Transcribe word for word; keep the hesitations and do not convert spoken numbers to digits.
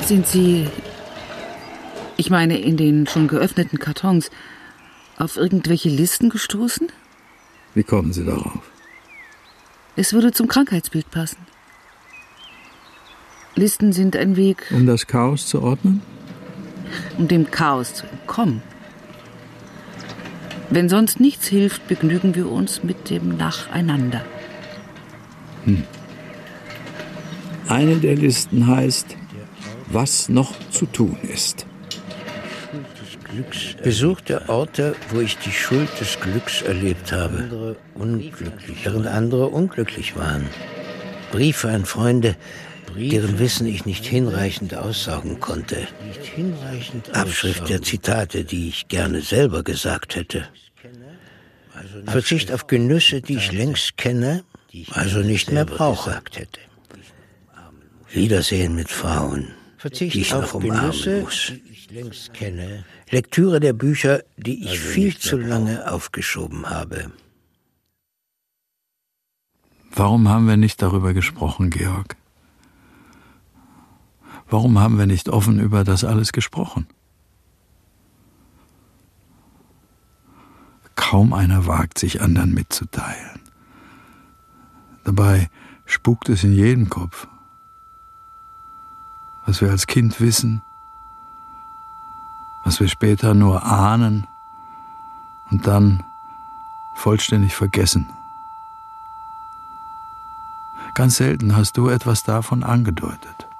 Sind Sie, ich meine in den schon geöffneten Kartons, auf irgendwelche Listen gestoßen? Wie kommen Sie darauf? Es würde zum Krankheitsbild passen. Listen sind ein Weg... Um das Chaos zu ordnen? Um dem Chaos zu entkommen. Wenn sonst nichts hilft, begnügen wir uns mit dem Nacheinander. Hm. Eine der Listen heißt, was noch zu tun ist. Besuch der Orte, wo ich die Schuld des Glücks erlebt habe, andere unglücklich, während andere unglücklich waren. Briefe an Freunde, deren Wissen ich nicht hinreichend aussaugen konnte. Abschrift der Zitate, die ich gerne selber gesagt hätte. Verzicht auf Genüsse, die ich längst kenne, also nicht mehr brauche. Wiedersehen mit Frauen, die ich noch umarmen muss. Lektüre der Bücher, die ich viel zu lange aufgeschoben habe. Warum haben wir nicht darüber gesprochen, Georg? Warum haben wir nicht offen über das alles gesprochen? Kaum einer wagt sich, anderen mitzuteilen. Dabei spukt es in jedem Kopf. Was wir als Kind wissen, was wir später nur ahnen und dann vollständig vergessen. Ganz selten hast du etwas davon angedeutet.